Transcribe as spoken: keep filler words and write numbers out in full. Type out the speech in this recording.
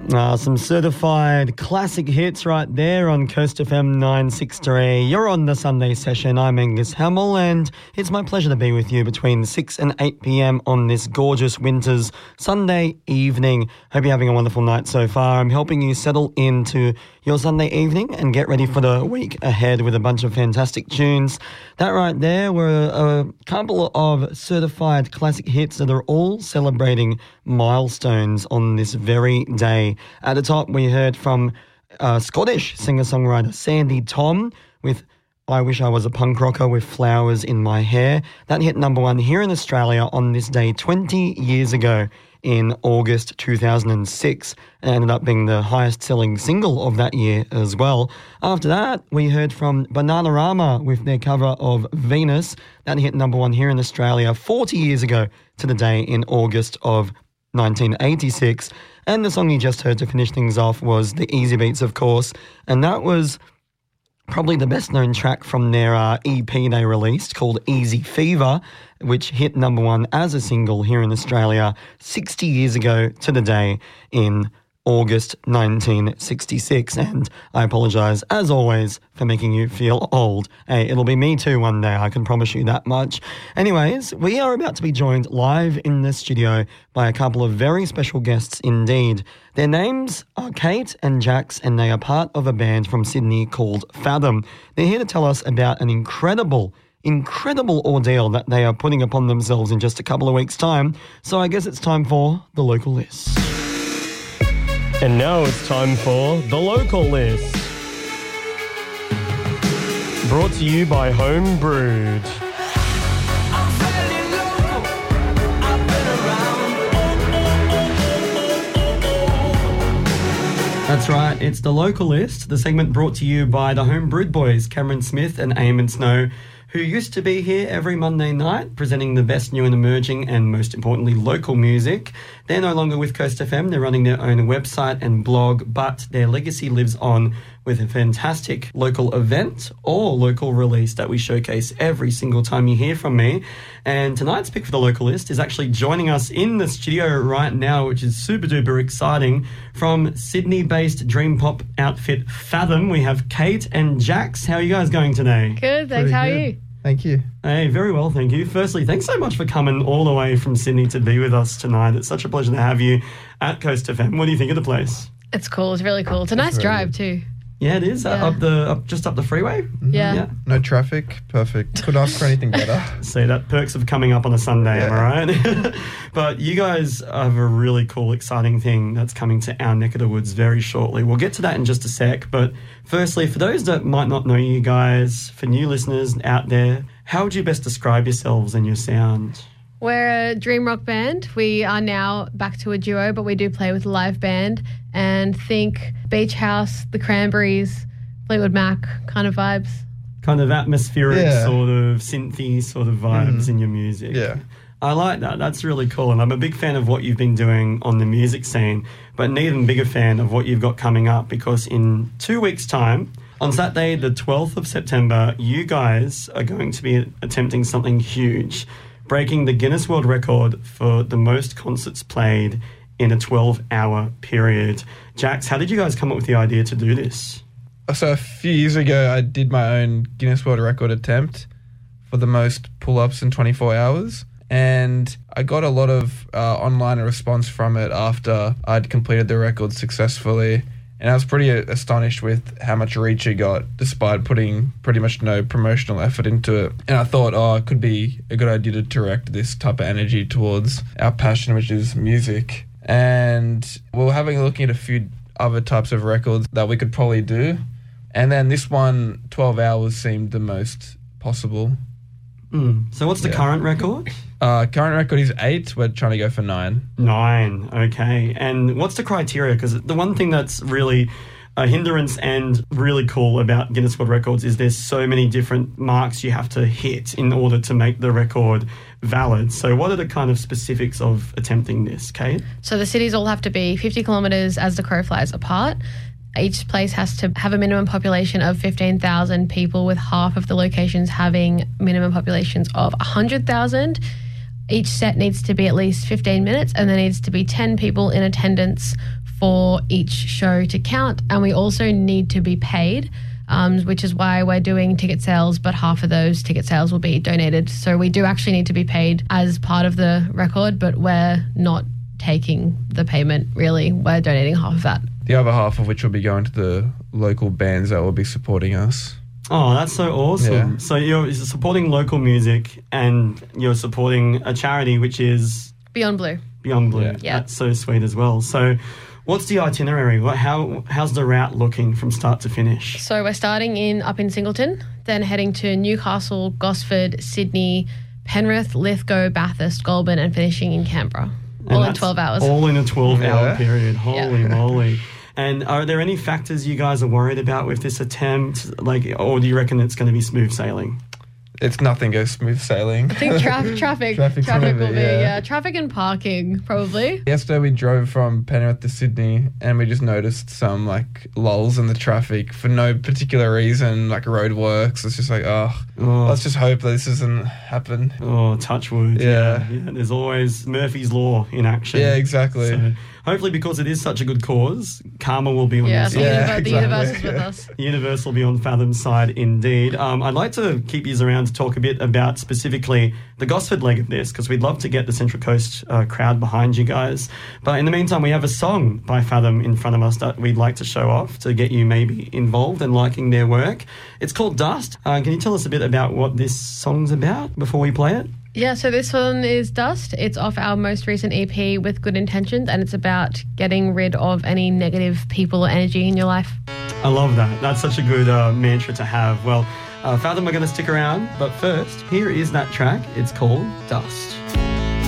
Uh, some certified classic hits right there on Coast F M nine sixty-three. You're on the Sunday session. I'm Angus Hamill, and it's my pleasure to be with you between six and eight p.m. on this gorgeous winter's Sunday evening. Hope you're having a wonderful night so far. I'm helping you settle into your Sunday evening and get ready for the week ahead with a bunch of fantastic tunes. That right there were a couple of certified classic hits that are all celebrating milestones on this very day. At the top, we heard from uh, Scottish singer-songwriter Sandy Tom with I Wish I Was a Punk Rocker with Flowers in My Hair. That hit number one here in Australia on this day twenty years ago in August two thousand six, and ended up being the highest-selling single of that year as well. After that, we heard from Bananarama with their cover of Venus. That hit number one here in Australia forty years ago to the day in August of nineteen eighty-six. And the song you just heard to finish things off was The Easy Beats, of course, and that was probably the best-known track from their uh, E P they released called Easy Fever, which hit number one as a single here in Australia sixty years ago to the day in August nineteen sixty-six. And I apologise, as always, for making you feel old. Hey, it'll be me too one day, I can promise you that much. Anyways, we are about to be joined live in the studio by a couple of very special guests indeed. Their names are Kate and Jax, and they are part of a band from Sydney called Fathom. They're here to tell us about an incredible incredible ordeal that they are putting upon themselves in just a couple of weeks' time. So I guess it's time for the local list. And now it's time for the local list. Brought to you by Home Brewed. That's right, it's the local list, the segment brought to you by the Home Brewed Boys, Cameron Smith and Eamon Snow, who used to be here every Monday night presenting the best new and emerging and, most importantly, local music. They're no longer with Coast F M. They're running their own website and blog, but their legacy lives on with a fantastic local event or local release that we showcase every single time you hear from me. And tonight's pick for the local list is actually joining us in the studio right now, which is super duper exciting. From Sydney-based dream pop outfit Fathom, we have Kate and Jax. How are you guys going today? Good, thanks. Pretty How good. are you? Thank you. Hey, very well, thank you. Firstly, thanks so much for coming all the way from Sydney to be with us tonight. It's such a pleasure to have you at Coast F M. What do you think of the place? It's cool. It's really cool. It's a nice very drive good. too. Yeah, it is. Uh, Yeah. up the up, just up the freeway. Yeah. Yeah. No traffic. Perfect. Couldn't ask for anything better. See, that perks of coming up on a Sunday, am I right? But you guys have a really cool, exciting thing that's coming to our neck of the woods very shortly. We'll get to that in just a sec. But firstly, for those that might not know you guys, for new listeners out there, how would you best describe yourselves and your sound? We're a dream rock band. We are now back to a duo, but we do play with a live band. And think Beach House, the Cranberries, Fleetwood Mac kind of vibes. Kind of atmospheric, Yeah. sort of synthy sort of vibes Mhm. in your music. Yeah. I like that. That's really cool. And I'm a big fan of what you've been doing on the music scene, but an even bigger fan of what you've got coming up, because in two weeks' time, on Saturday, the twelfth of September, you guys are going to be attempting something huge, breaking the Guinness World Record for the most concerts played in a twelve-hour period. Jax, how did you guys come up with the idea to do this? So a few years ago, I did my own Guinness World Record attempt for the most pull-ups in twenty-four hours. And I got a lot of uh, online response from it after I'd completed the record successfully. And I was pretty astonished with how much reach it got, despite putting pretty much no promotional effort into it. And I thought, oh, it could be a good idea to direct this type of energy towards our passion, which is music. And we were having a look at a few other types of records that we could probably do. And then this one, twelve hours, seemed the most possible. Mm. So what's the Yeah. current record? Uh, current record is eight. We're trying to go for nine. Nine, okay. And what's the criteria? Because the one thing that's really a hindrance and really cool about Guinness World Records is there's so many different marks you have to hit in order to make the record valid. So what are the kind of specifics of attempting this, Kate? So the cities all have to be fifty kilometres as the crow flies apart. Each place has to have a minimum population of fifteen thousand people, with half of the locations having minimum populations of one hundred thousand. Each set needs to be at least fifteen minutes, and there needs to be ten people in attendance for each show to count, and we also need to be paid, um, which is why we're doing ticket sales, but half of those ticket sales will be donated. So we do actually need to be paid as part of the record, but we're not taking the payment, really. We're donating half of that. The other half of which will be going to the local bands that will be supporting us. Oh, that's so awesome. Yeah. So you're supporting local music and you're supporting a charity which is Beyond Blue. Beyond Blue. Yeah. Yeah. That's so sweet as well. So what's the itinerary? What, how How's the route looking from start to finish? So we're starting in up in Singleton, then heading to Newcastle, Gosford, Sydney, Penrith, Lithgow, Bathurst, Goulburn, and finishing in Canberra. And All in that's twelve hours. All in a twelve-hour Yeah. period. Holy Yeah. moly. And are there any factors you guys are worried about with this attempt? Like, or do you reckon it's going to be smooth sailing? It's nothing goes smooth sailing. I think tra- traffic, Traffic's traffic one of will it, be, yeah. yeah, traffic and parking, probably. Yesterday we drove from Penrith to Sydney and we just noticed some like lulls in the traffic for no particular reason, like roadworks. It's just like, oh, Oh. let's just hope that this doesn't happen. Oh, touch wood. Yeah. yeah. There's always Murphy's Law in action. Yeah, exactly. So hopefully because it is such a good cause, karma will be on Yeah, your the, side. Yeah, universe, the exactly. universe is with us. The universe will be on Fathom's side indeed. Um, I'd like to keep you around to talk a bit about specifically the Gosford leg of this, because we'd love to get the Central Coast uh, crowd behind you guys. But in the meantime, we have a song by Fathom in front of us that we'd like to show off to get you maybe involved and liking their work. It's called Dust. Uh, can you tell us a bit about what this song's about before we play it? Yeah, so this one is Dust. It's off our most recent E P, With Good Intentions, and it's about getting rid of any negative people or energy in your life. I love that. That's such a good uh, mantra to have. Well, uh, Fathom are going to stick around, but first, here is that track. It's called Dust.